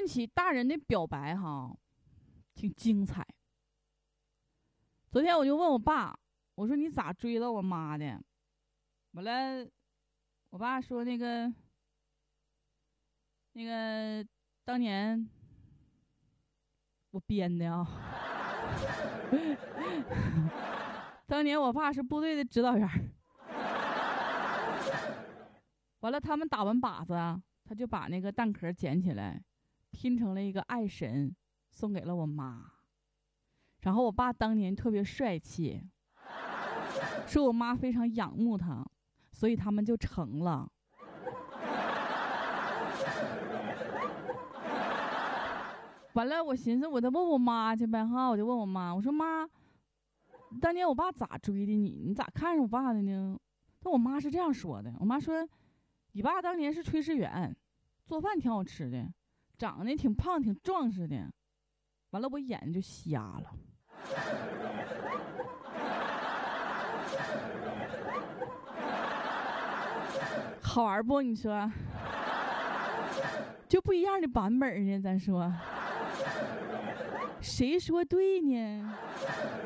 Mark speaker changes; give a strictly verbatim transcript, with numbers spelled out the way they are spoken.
Speaker 1: 论起大人的表白哈，挺精彩。昨天我就问我爸，我说你咋追到我妈的？完了，我爸说那个那个当年我编的啊。当年我爸是部队的指导员，完了他们打完靶子，他就把那个弹壳捡起来，拼成了一个爱神，送给了我妈。然后我爸当年特别帅气，说我妈非常仰慕他，所以他们就成了。完了，我寻思我得问我妈去呗哈，我就问我妈，我说妈，当年我爸咋追的你？你咋看上我爸的呢？但我妈是这样说的，我妈说，你爸当年是炊事员，做饭挺好吃的，长得挺胖挺壮实的。完了，我眼睛就瞎了。好玩不？你说，就不一样的版本呢？咱说，谁说对呢？